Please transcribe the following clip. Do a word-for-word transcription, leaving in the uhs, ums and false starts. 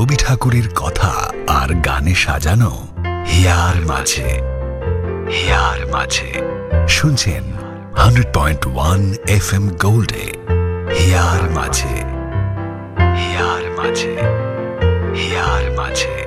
রবি ঠাকুরের কথা আর গানে সাজানো হিয়ার মাঝে হিয়ার মাঝে শুনছেন hundred point one F M গোল্ডে here মাঝে হিয়ার মাঝে হিয়ার মাঝে